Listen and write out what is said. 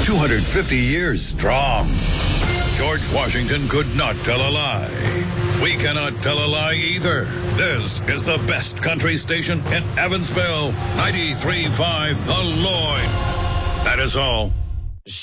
250 years strong. George Washington could not tell a lie. We cannot tell a lie either. This is the best country station in Evansville, 93.5 The Lloyd. That is all.